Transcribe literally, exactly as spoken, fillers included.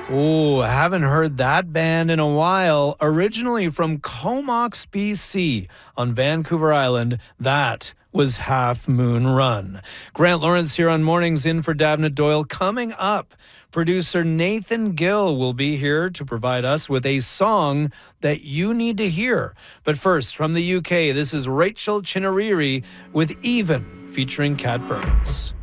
Oh, haven't heard that band in a while. Originally from Comox, B C, on Vancouver Island, that was Half Moon Run. Grant Lawrence here on Mornings in for Davna Doyle. Coming up, producer Nathan Gill will be here to provide us with a song that you need to hear. But first, from the U K, this is Rachel Chinariri with Even, featuring Cat Burns.